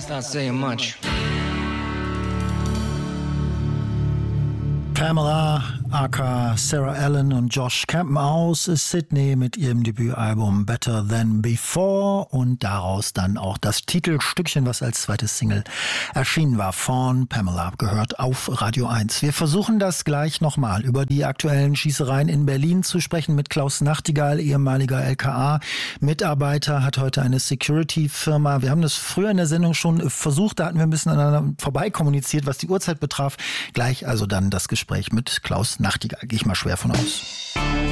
not saying much. Pamela, aka Sarah Allen und Josh Campen aus Sydney mit ihrem Debütalbum Better Than Before und daraus dann auch das Titelstückchen, was als zweites Single erschienen war, von Pamela, gehört auf Radio 1. Wir versuchen das gleich nochmal über die aktuellen Schießereien in Berlin zu sprechen mit Klaus Nachtigall, ehemaliger LKA-Mitarbeiter, hat heute eine Security-Firma. Wir haben das früher in der Sendung schon versucht, da hatten wir ein bisschen aneinander vorbei kommuniziert, was die Uhrzeit betraf. Gleich also dann das Gespräch mit Klaus Nachtigall, gehe ich mal schwer von aus.